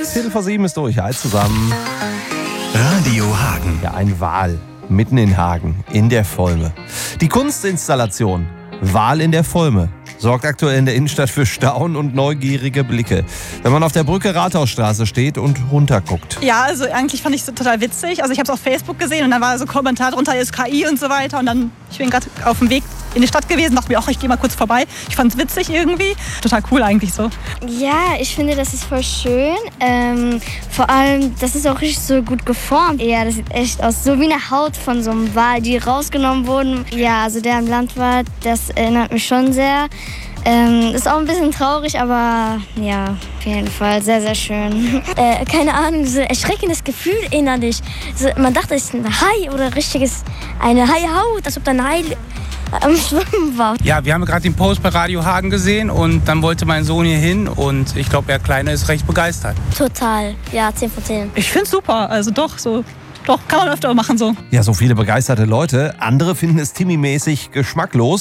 Tschüss. 6:45 ist durch. Hi zusammen. Radio Hagen. Ja, ein Wal mitten in Hagen, in der Volme. Die Kunstinstallation Wal in der Volme sorgt aktuell in der Innenstadt für Staunen und neugierige Blicke, wenn man auf der Brücke Rathausstraße steht und runterguckt. Ja, also eigentlich fand ich es total witzig. Also ich habe es auf Facebook gesehen und dann war so ein Kommentar drunter, ist KI und so weiter. Und dann, ich bin gerade auf dem Weg in die Stadt gewesen, dachte mir auch, ich gehe mal kurz vorbei. Ich fand es witzig irgendwie. Total cool eigentlich so. Ja, ich finde, das ist voll schön. Vor allem, das ist auch richtig so gut geformt. Ja, das sieht echt aus, so wie eine Haut von so einem Wal, die rausgenommen wurden. Ja, also der im Land war, das erinnert mich schon sehr. Ist auch ein bisschen traurig, aber ja, auf jeden Fall sehr, sehr schön. Keine Ahnung, so ein erschreckendes Gefühl innerlich. So, man dachte, es ist ein Hai oder eine Haihaut, als ob da ein Hai am Schwimmen war. Ja, wir haben gerade den Post bei Radio Hagen gesehen und dann wollte mein Sohn hier hin und ich glaube, der Kleine ist recht begeistert. Total, ja, 10 von 10. Ich finde es super, also doch, kann man öfter machen so. Ja, so viele begeisterte Leute. Andere finden es Timmy-mäßig geschmacklos.